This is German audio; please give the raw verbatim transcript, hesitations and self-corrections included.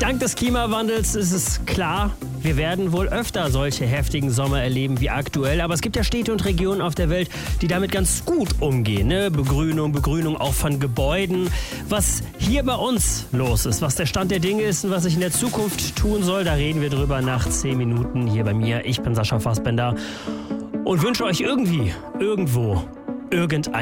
Dank des Klimawandels ist es klar, wir werden wohl öfter solche heftigen Sommer erleben wie aktuell. Aber es gibt ja Städte und Regionen auf der Welt, die damit ganz gut umgehen. Ne? Begrünung, Begrünung auch von Gebäuden. Was hier bei uns los ist, was der Stand der Dinge ist und was sich in der Zukunft tun soll, da reden wir drüber nach zehn Minuten hier bei mir. Ich bin Sascha Fassbender und wünsche euch irgendwie, irgendwo, irgendein